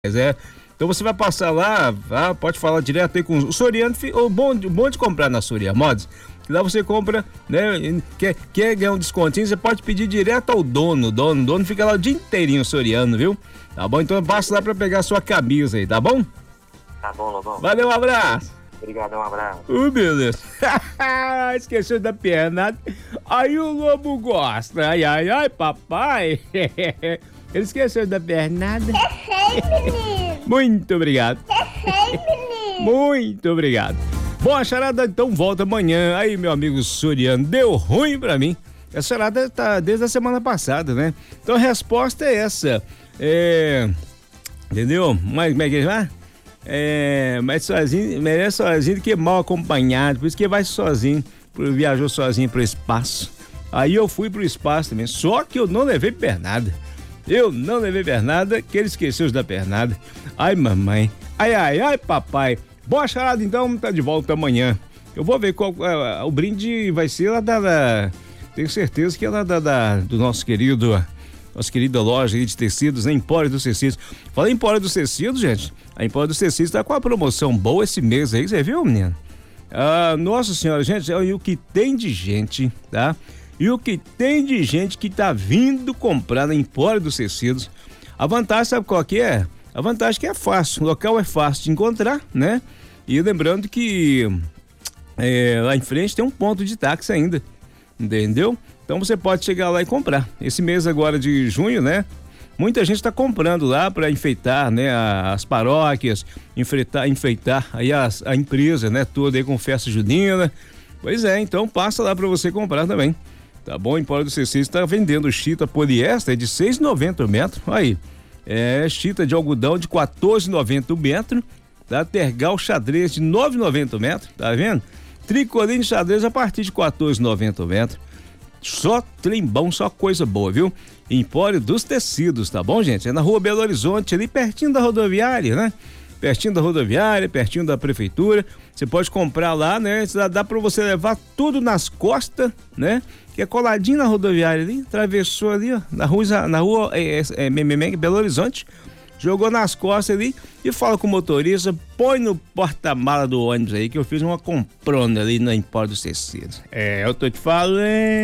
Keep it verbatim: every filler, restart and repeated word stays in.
É. Então você vai passar lá, ah, pode falar direto aí com o Soriano, o bom, bom de comprar na Soriano Mods, que lá você compra, né, quer, quer ganhar um descontinho, você pode pedir direto ao dono, o dono, o dono fica lá o dia inteirinho Soriano, viu? Tá bom? Então passa lá pra pegar a sua camisa aí, tá bom? Tá bom, Lobão. Valeu, um abraço. Obrigado, um abraço. Uh, beleza. Esqueceu da perna. Aí o lobo gosta. Ai, ai, ai, papai. Ele esqueceu da pernada. Muito obrigado. Muito obrigado. Bom, a charada então volta amanhã. Aí, meu amigo Soriano, deu ruim pra mim. A charada tá desde a semana passada, né? Então a resposta é essa. É... Entendeu? Mas como é que vai? É... Mas sozinho, merece sozinho do que mal acompanhado. Por isso que vai sozinho. Viajou sozinho pro espaço. Aí eu fui pro espaço também. Só que eu não levei pernada. Eu não levei pernada, que ele esqueceu da pernada. Ai, mamãe. Ai, ai, ai, papai. Boa charada, então, tá de volta amanhã. Eu vou ver qual uh, o brinde vai ser lá da, da... Tenho certeza que é lá da, da, do nosso querido... Nossa querida loja aí de tecidos, né? Empório dos Tecidos. Fala em Empório dos Tecidos, gente. A Empório dos Tecidos tá com a promoção boa esse mês aí, você viu, menino? Ah, nossa senhora, gente, olha o que tem de gente, tá? E o que tem de gente que tá vindo comprar na Empório dos Tecidos. A vantagem, sabe qual que é? A vantagem que é fácil, o local é fácil de encontrar, né? E lembrando que é, lá em frente tem um ponto de táxi ainda, entendeu? Então você pode chegar lá e comprar. Esse mês agora de junho, né? Muita gente está comprando lá para enfeitar, né? As paróquias, enfeitar, enfeitar aí as, a empresa, né? Toda aí com festa junina. Pois é, então passa lá para você comprar também. Tá bom? Empório dos Tecidos está vendendo chita poliéster de seis reais e noventa centavos o metro. Aí, é chita de algodão de quatorze reais e noventa centavos o metro. Tá? Tergal xadrez de nove reais e noventa centavos o metro. Tá vendo? Tricoline xadrez a partir de quatorze reais e noventa centavos o metro. Só trem bom, só coisa boa, viu? Empório dos Tecidos, tá bom, gente? É na rua Belo Horizonte, ali pertinho da rodoviária, né? Pertinho da rodoviária, pertinho da prefeitura. Você pode comprar lá, né? Dá, dá pra você levar tudo nas costas, né? Que é coladinho na rodoviária ali, atravessou ali, ó, na rua, na rua é, é, é, Belo Horizonte, jogou nas costas ali e fala com o motorista, põe no porta-mala do ônibus aí que eu fiz uma comprona ali no Empório dos Tecidos. É, eu tô te falando.